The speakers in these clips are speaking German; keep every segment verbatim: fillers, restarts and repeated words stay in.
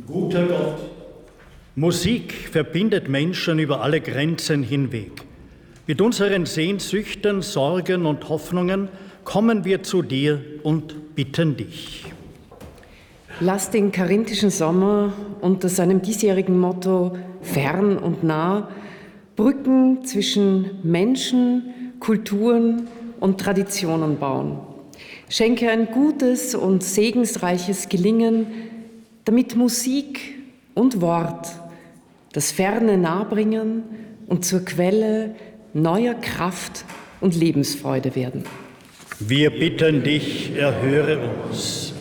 Guter Gott, Musik verbindet Menschen über alle Grenzen hinweg. Mit unseren Sehnsüchten, Sorgen und Hoffnungen kommen wir zu dir und bitten dich. Lass den karinthischen Sommer unter seinem diesjährigen Motto fern und nah Brücken zwischen Menschen, Kulturen und Traditionen bauen. Schenke ein gutes und segensreiches Gelingen, damit Musik und Wort das Ferne nahebringen und zur Quelle neuer Kraft und Lebensfreude werden. Wir bitten dich, erhöre uns.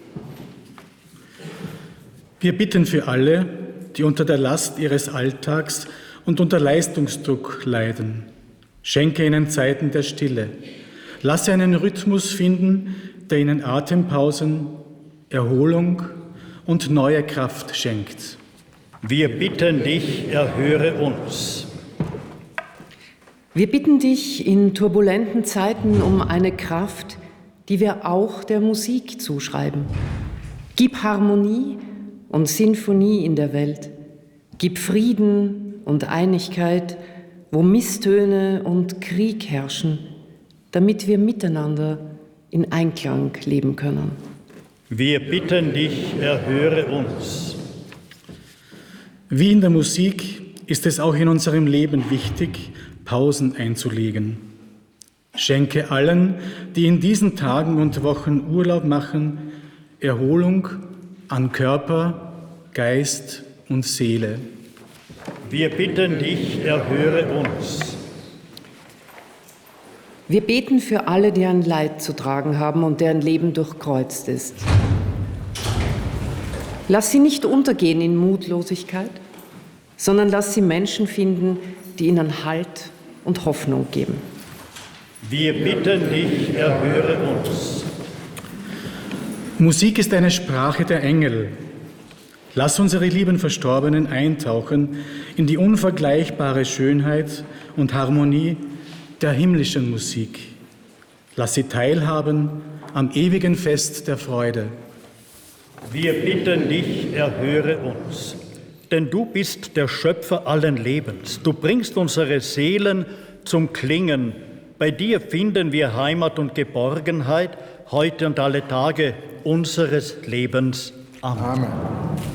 Wir bitten für alle, die unter der Last ihres Alltags und unter Leistungsdruck leiden. Schenke ihnen Zeiten der Stille. Lasse einen Rhythmus finden, der ihnen Atempausen, Erholung und neue Kraft schenkt. Wir bitten dich, erhöre uns. Wir bitten dich in turbulenten Zeiten um eine Kraft, die wir auch der Musik zuschreiben. Gib Harmonie und Sinfonie in der Welt. Gib Frieden und Einigkeit, wo Misstöne und Krieg herrschen, damit wir miteinander in Einklang leben können. Wir bitten dich, erhöre uns. Wie in der Musik ist es auch in unserem Leben wichtig, Pausen einzulegen. Schenke allen, die in diesen Tagen und Wochen Urlaub machen, Erholung an Körper, Geist und Seele. Wir bitten dich, erhöre uns. Wir beten für alle, die ein Leid zu tragen haben und deren Leben durchkreuzt ist. Lass sie nicht untergehen in Mutlosigkeit, sondern lass sie Menschen finden, die ihnen Halt und Hoffnung geben. Wir bitten dich, erhöre uns. Musik ist eine Sprache der Engel. Lass unsere lieben Verstorbenen eintauchen in die unvergleichbare Schönheit und Harmonie der himmlischen Musik. Lass sie teilhaben am ewigen Fest der Freude. Wir bitten dich, erhöre uns. Denn du bist der Schöpfer allen Lebens. Du bringst unsere Seelen zum Klingen. Bei dir finden wir Heimat und Geborgenheit, heute und alle Tage unseres Lebens. Amen. Amen.